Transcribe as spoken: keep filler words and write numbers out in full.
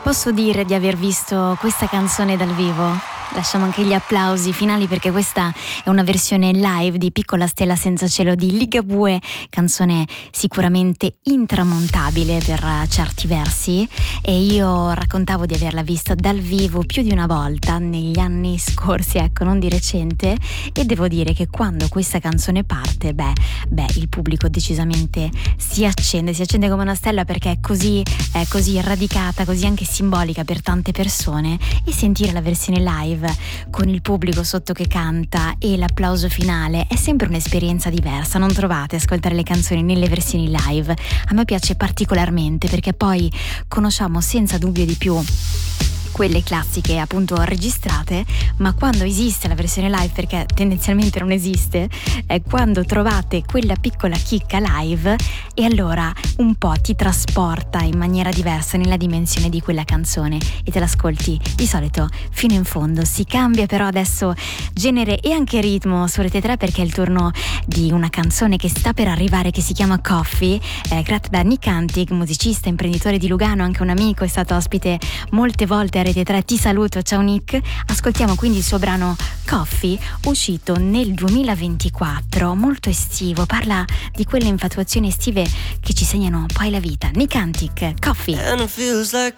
Posso dire di aver visto questa canzone dal vivo? Lasciamo anche gli applausi finali perché questa è una versione live di Piccola stella senza cielo di Ligabue, canzone sicuramente intramontabile per certi versi, e io raccontavo di averla vista dal vivo più di una volta negli anni scorsi, ecco, non di recente, e devo dire che quando questa canzone parte, beh, beh il pubblico decisamente si accende, si accende come una stella perché è così, è così radicata, così anche simbolica per tante persone, e sentire la versione live con il pubblico sotto che canta e l'applauso finale è sempre un'esperienza diversa. Non trovate ascoltare le canzoni nelle versioni live? A me piace particolarmente perché poi conosciamo senza dubbio di più quelle classiche appunto registrate, ma quando esiste la versione live, perché tendenzialmente non esiste, è quando trovate quella piccola chicca live e allora un po' ti trasporta in maniera diversa nella dimensione di quella canzone e te l'ascolti di solito fino in fondo. Si cambia però adesso genere e anche ritmo su Rete tre perché è il turno di una canzone che sta per arrivare, che si chiama Coffee, eh, creata da Nick Antic, musicista, imprenditore di Lugano, anche un amico, è stato ospite molte volte a Rete tre. Ti saluto, ciao Nick. Ascoltiamo quindi il suo brano Coffee, uscito nel duemilaventiquattro, molto estivo, parla di quelle infatuazioni estive che ci segnano poi la vita. Nick Antic, Coffee. And it feels like